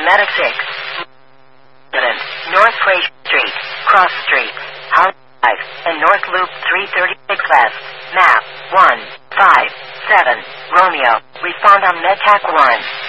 Medic 6. North Fraser Street, Cross Street, House 5, and North Loop 336 West. Map 157. Romeo. Respond on MedTac 1.